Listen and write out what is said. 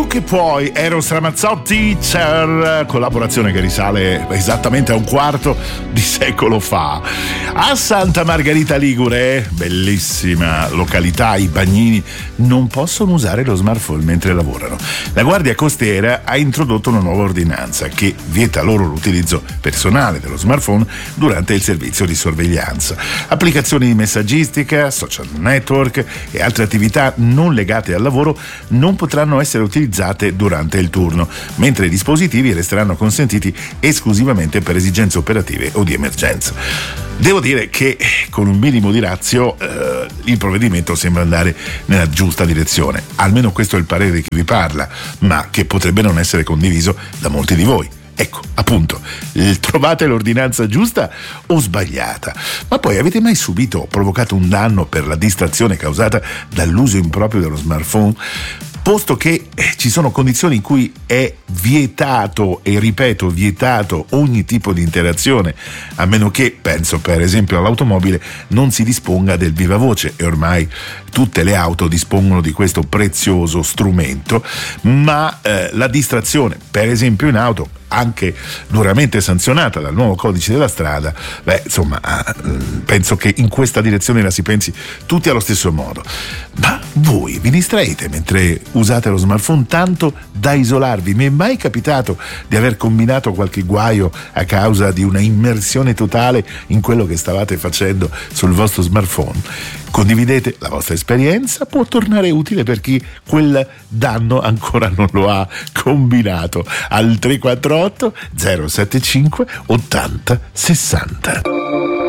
che puoi, Eros Ramazzotti, Cher, collaborazione che risale esattamente a un quarto di secolo fa. A Santa Margherita Ligure, bellissima località, i bagnini non possono usare lo smartphone mentre lavorano. La Guardia Costiera ha introdotto una nuova ordinanza che vieta loro l'utilizzo personale dello smartphone durante il servizio di sorveglianza. Applicazioni di messaggistica, social network e altre attività non legate al lavoro non potranno essere utilizzate durante il turno, mentre i dispositivi resteranno consentiti esclusivamente per esigenze operative o di emergenza. Devo dire che con un minimo di ratio il provvedimento sembra andare nella giusta direzione, almeno questo è il parere di chi vi parla, ma che potrebbe non essere condiviso da molti di voi. Ecco, appunto, trovate l'ordinanza giusta o sbagliata? Ma poi avete mai subito o provocato un danno per la distrazione causata dall'uso improprio dello smartphone? Posto che ci sono condizioni in cui è vietato, e ripeto vietato, ogni tipo di interazione, a meno che, penso per esempio all'automobile, non si disponga del viva voce, e ormai tutte le auto dispongono di questo prezioso strumento, ma la distrazione, per esempio in auto, anche duramente sanzionata dal nuovo codice della strada, penso che in questa direzione la si pensi tutti allo stesso modo. Ma voi vi distraete mentre usate lo smartphone tanto da isolarvi? Mi è mai capitato di aver combinato qualche guaio a causa di una immersione totale in quello che stavate facendo sul vostro smartphone? Condividete la vostra esperienza, può tornare utile per chi quel danno ancora non lo ha combinato. Al 348 075 80 60.